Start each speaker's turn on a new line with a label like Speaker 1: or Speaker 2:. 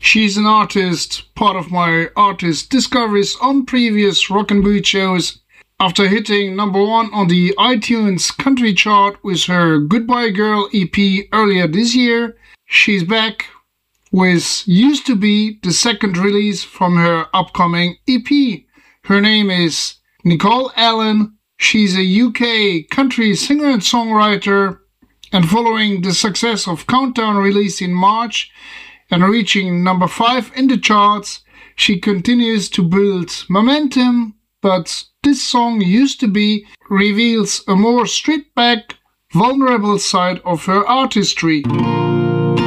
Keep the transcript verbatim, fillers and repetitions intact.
Speaker 1: She's an artist, part of my artist discoveries on previous Rock and Boot shows. After hitting number one on the iTunes country chart with her Goodbye Girl E P earlier this year, she's back with Used to Be, the second release from her upcoming E P. Her name is Nicole Allen. She's a U K country singer and songwriter, and following the success of Countdown released in March and reaching number five in the charts, she continues to build momentum, but this song Used to Be reveals a more stripped back, vulnerable side of her artistry.